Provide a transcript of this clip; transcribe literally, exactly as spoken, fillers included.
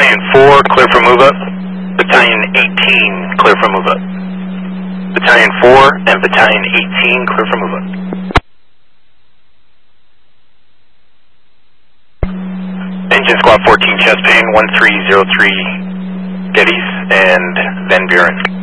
Battalion four, clear for move up. Battalion eighteen, clear for move up. Battalion four and Battalion eighteen, clear for move up. Engine Squad fourteen, chest pain, one three zero three, Gettys, and Van Buren.